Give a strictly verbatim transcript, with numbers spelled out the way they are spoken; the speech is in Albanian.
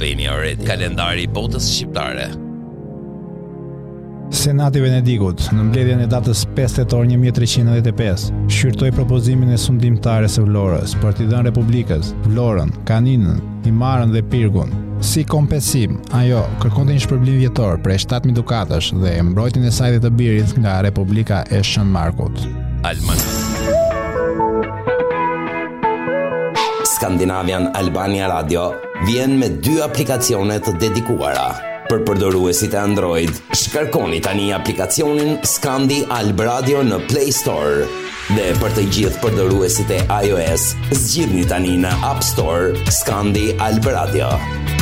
Albania Red, kalendari i botës shqiptare. Senati i Venedikut, në mbledhjen e datës pesë tetor një mijë e treqind e nëntëdhjetë e pesë, shqyrtoi propozimin e sundimtares së Vlorës për t'i dhënë Republikës Vlorën, Kaninën, Imarën dhe Pirgun. Si kompensim, ajo kërkonte një shpërblim vjetor prej shtatë mijë dukatësh dhe mbrojtjen e saj të birit nga Republika e Shën Markut. Alman. Skandinavian Albania Radio vjen me dy aplikacione të dedikuara. Për përdoruesit e Android, shkarkoni tani aplikacionin Skandi Alb Radio në Play Store. Dhe për të gjithë përdoruesit e iOS, zgjidhni tani në App Store Skandi Alb Radio.